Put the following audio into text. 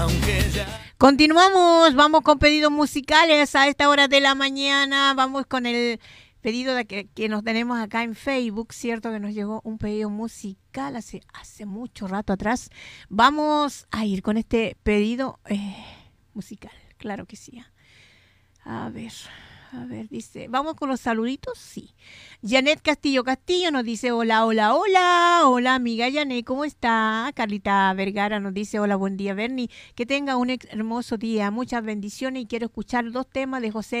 Continuamos, vamos con pedidos musicales a esta hora de la mañana. Vamos con el pedido que nos tenemos acá en Facebook, ¿cierto? Que nos llegó un pedido musical hace mucho rato atrás. Vamos a ir con este pedido musical, claro que sí. A ver, dice, ¿vamos con los saluditos? Sí. Janet Castillo nos dice, hola, hola, hola, hola amiga Janet, ¿cómo está? Carlita Vergara nos dice, hola, buen día Bernie, que tenga un hermoso día, muchas bendiciones y quiero escuchar 2 temas de José